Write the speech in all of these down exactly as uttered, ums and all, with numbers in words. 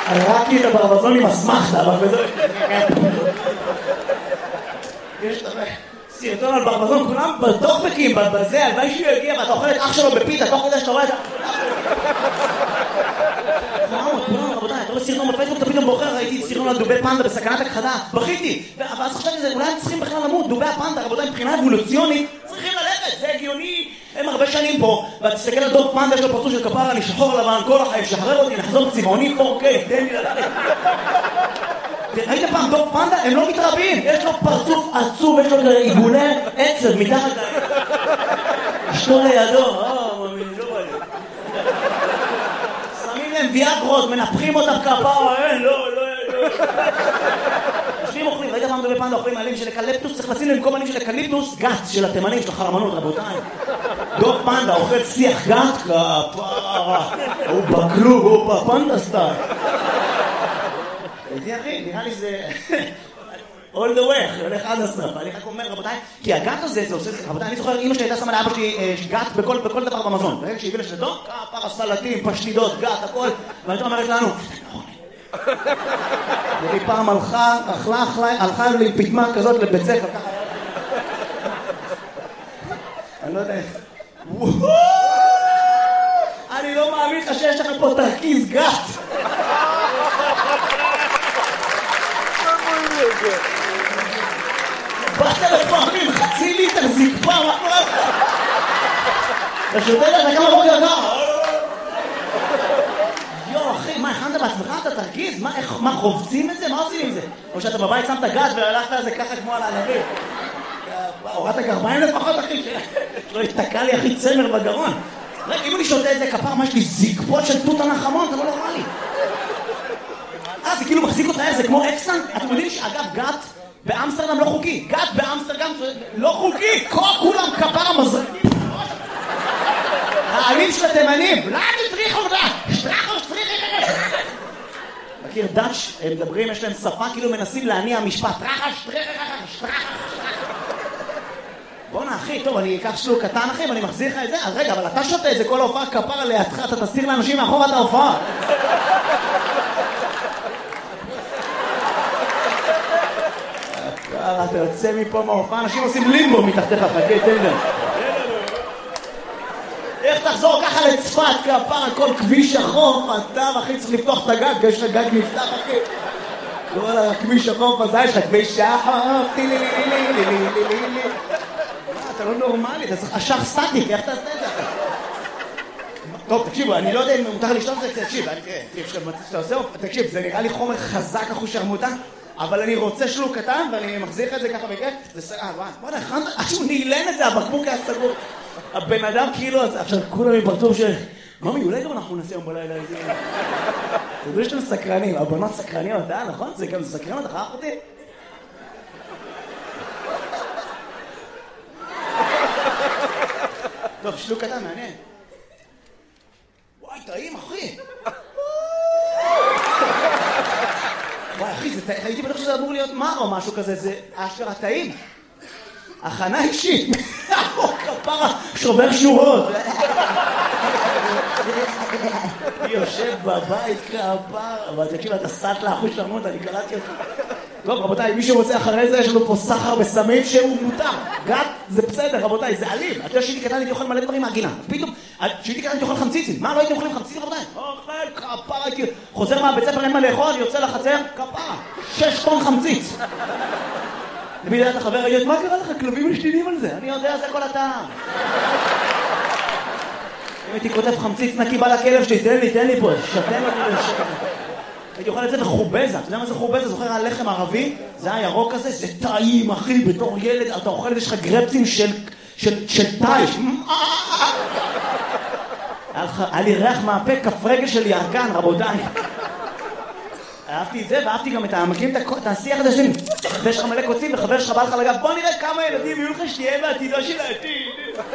הרגתי את הברווזון עם אסמכתה, אבל בזה... יש סרטון על ברווזון, כולם בטוקבקים, בזה, הלוואי שהוא יגיע, ואתה אוכל את אח שלו בפיתה, תוך כדי שאתה רואה את ה... כולם, כולם, רבותיי, אתה רואה סרטון בפייסבוק, אתה פתאום בוחר, ראיתי סרטון על דובי פנדה בסכנת הכחדה, בכיתי, ואז חשבתי זה, אולי הם צריכים בכלל למות, דובי הפנדה, רבותיי, מבחינה אבולוציונית, צריכים ללכת, זה הגיוני, הם הרבה שנים פה, ותסתכל על דוב פנדה, יש לו פרצוף של כפרה, אני שחור לבן, כל החיים, שחרר אותי, נחזור צבעוני פור קיי, תן לי ללכת. ראית פעם דוב פנדה? הם לא מתרבים, יש לו פרצוף עצוב, יש לו עיגולי עצב מתחת להם. אשתו לידו, אה, מאמין, לא בא לי. שמים להם ויאגרות, מנפחים אותם כפרה, אין, לא, לא, לא. יושבים אוכלים, ראית פעם דובי פנדה אוכלים עלים של אקליפטוס, צריך לשים להם כל עלים של אקליפטוס, גת של התימנים, של החרמנות, רבותיי. דוב פנדה אוכל שיח גת, כפרה, הוא בקלוג, הוא בפנדה סטייל. איתי אחי, נראה לי זה... all the way, הולך עד הסוף. אני רק אומר, רבותיי, כי הגת הזה, זה עושה... רבותיי, אני זוכר, אמא שלי הייתה שמה לאבא שלי גת בכל, בכל דבר במזון. ברגע שהביא לשדו, כפרה, סלטים, פשטידות, גת, הכל. ואני אומרת לנו, והיא פעם הלכה, אכלה, אכלה, הלכה לי פתמה כזאת לבית ספר, ככה. אני לא יודע... אני לא מאמין לך שיש לך פה תרכיז גת. באת לפעמים חצי ליטר זקפה, מה קורה לך? אתה שותה לך כמה בוקר ככה? יו אחי, מה הכנת בעצמך? אתה תרגיז? מה חובצים את זה? מה עושים עם זה? או שאתה בבית שמת גת והלכת על זה ככה כמו על הענבים? הורדת גרביים לפחות אחי, שלא יתקע לי אחי צמר בגרון. רגע, אם אני שותה את זה כפר, מה יש לי זקפות של תות הנחמון? אתה לא נורמלי. אה, זה כאילו מחזיק אותך, זה כמו אקסטנט. אתם יודעים שאגב גת באמסטרדם לא חוקי. גת באמסטרדם לא חוקי. כולם כפר המזרקים. העלים של התימנים. לא, תטריחו אותה. שטרחו, שטריחו. מכיר דאץ', הם מדברים, יש להם שפה, כאילו מנסים להניע משפט. טרחה, שטריחו, שטרחו. בוא'נה אחי, טוב, אני אקח שלוק קטן אחי, ואני מחזיר לך את זה. אז רגע, אבל אתה שותה את זה כל ההופעה כפר לידך, אתה תסתיר לאנשים מאחור את ההופעה. אתה יוצא מפה מההופעה, אנשים עושים לימבו מתחתיך, חכה, תן להם. איך תחזור ככה לצפת, כפר, כל כביש החוף, אתה אחי צריך לפתוח את הגג, יש לך גג נפתח אחי. כל הכביש החוף הזה, יש לך כביש החוף, טילי לי לי לי לי לי לי. אתה לא נורמלי, אתה צריך אשך סטטיק, איך תעשה את זה? טוב, תקשיבו, אני לא יודע אם מותר לשתות את זה, תקשיב, תקשיב, זה נראה לי חומר חזק אחו שרמוטה, אבל אני רוצה שלוק קטן, ואני מחזיר את זה ככה בכיף, זה סגר, בוא נכנס, עכשיו הוא נעלן את זה, הבקבוק היה סגור. הבן אדם כאילו, עכשיו כולם מפרצוף של... ממי, אולי גם אנחנו נעשה יום בלילה איזה... אתה יודע שאתם סקרנים, הבנות סקרניות, אה, נכון? זה גם סקרן אותך, אחותי? טוב, שלוק קטן, מעניין. וואי, טעים, אחי. וואי, אחי, הייתי בטוח שזה אמור להיות מר או משהו כזה, זה אשכרה טעים. הכנה אישית. כפרה, שובר שורות. יושב בבית כפרה. אבל תקשיב, אתה סט לאחוז שרמות, אני קראתי אותך. טוב, רבותיי, מי שרוצה אחרי זה, יש לנו פה סחר בסמים שהוא מותר. גת, זה בסדר, רבותיי, זה אלים. אתה יודע שהייתי קטן, הייתי אוכל מלא דברים מהגינה. פתאום, שהייתי קטן, הייתי אוכל חמציצים. מה, לא הייתי אוכלים חמציצים, רבותיי? אוכל, כפרה, הייתי... חוזר מהבית ספר, אין מה לאכול, יוצא לחצר, כפרה. שש טון חמציץ. למי דעת החבר, ראית, מה קרה לך? כלבים משתינים על זה. אני יודע, זה כל הטעם. אם הייתי כותב חמציץ נקי בא לכלב שלי, תן לי, תן לי פה, שתן אותי לשקר. הייתי אוכל את זה בחובזה. אתה יודע מה זה חובזה? זוכר על לחם ערבי? זה הירוק הזה, זה טעים, אחי, בתור ילד, אתה אוכל את זה, יש לך גרפצים של, של, של טייש. היה לי ריח מהפה, כף רגל של ירקן, רבותיי. אהבתי את זה, ואהבתי גם את המקים את השיח הזה שלי. ויש לך מלא קוצים, וחבר שלך בא לך לגב, בוא נראה כמה ילדים יהיו לך שתהיה בעתידו של העתיד.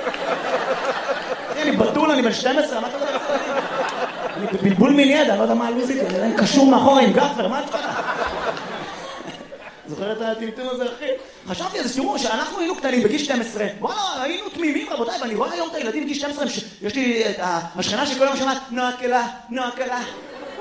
אני בטול, אני בן שתים עשרה, מה אתה יודע? אני בבלבול מיני ידע, לא יודע מה הלוזית, אני קשור מאחורה עם גפר, מה את קרה? זוכר את הטמטום הזה, אחי? חשבתי על זה, תראו, שאנחנו היינו קטנים בגיל שתים עשרה, וואלה, היינו תמימים, רבותיי, ואני רואה היום את הילדים בגיל שתים עשרה, יש לי את השכנה שכל יום שמעת, נועה כלה, נועה כלה.